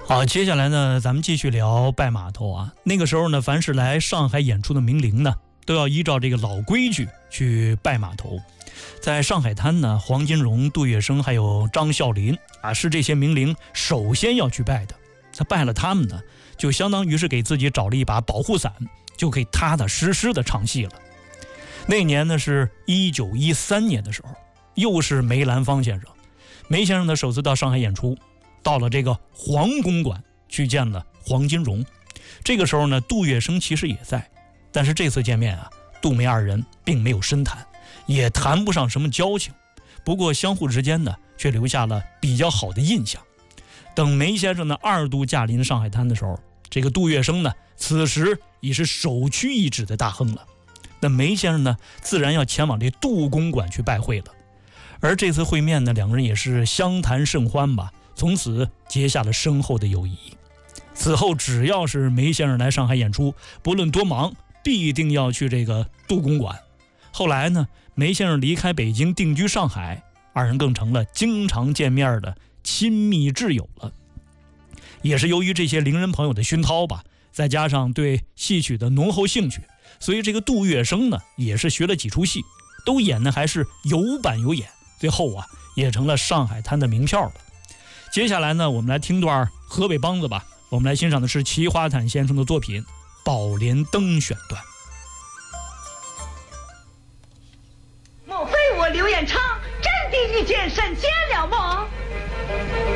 好，接下来呢，咱们继续聊拜码头啊。那个时候呢，凡是来上海演出的名伶呢，都要依照这个老规矩去拜码头。在上海滩呢，黄金荣、杜月笙还有张啸林啊，是这些名伶首先要去拜的。他拜了他们呢，就相当于是给自己找了一把保护伞，就可以踏踏实实的唱戏了。那年呢是1913年的时候，又是梅兰芳先生。梅先生呢首次到上海演出，到了这个黄公馆去见了黄金荣。这个时候呢，杜月笙其实也在，但是这次见面啊，杜梅二人并没有深谈，也谈不上什么交情。不过相互之间呢，却留下了比较好的印象。等梅先生呢2度驾临上海滩的时候，这个杜月笙呢，此时已是首屈一指的大亨了。那梅先生呢，自然要前往这杜公馆去拜会了。而这次会面呢，两个人也是相谈甚欢吧，从此结下了深厚的友谊。此后只要是梅先生来上海演出，不论多忙，必定要去这个杜公馆。后来呢，梅先生离开北京定居上海，二人更成了经常见面的亲密挚友了。也是由于这些伶人朋友的熏陶吧，再加上对戏曲的浓厚兴趣，所以这个杜月笙呢，也是学了几出戏，都演的还是有板有眼，最后啊，也成了上海滩的名票了。接下来呢，我们来听段河北梆子吧。我们来欣赏的是齐华坦先生的作品《宝莲灯》选段。